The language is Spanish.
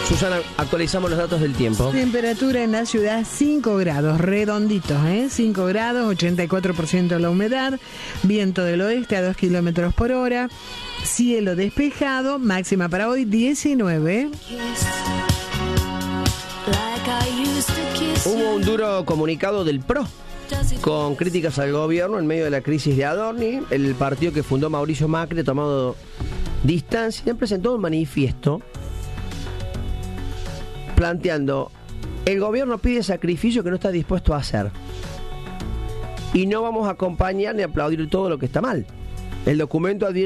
Susana, actualizamos los datos del tiempo. Temperatura en la ciudad 5 grados, redonditos, 5 grados, 84% la humedad, viento del oeste a 2 kilómetros por hora, cielo despejado, máxima para hoy 19. Hubo un duro comunicado del PRO con críticas al gobierno en medio de la crisis de Adorni. El partido que fundó Mauricio Macri ha tomado distancia y presentó un manifiesto planteando: el gobierno pide sacrificio que no está dispuesto a hacer y no vamos a acompañar ni aplaudir todo lo que está mal. El documento advierte